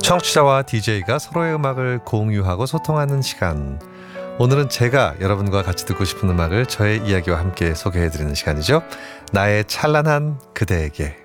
청취자와 DJ가 서로의 음악을 공유하고 소통하는 시간. 오늘은 제가 여러분과 같이 듣고 싶은 음악을 저의 이야기와 함께 소개해드리는 시간이죠. 나의 찬란한 그대에게.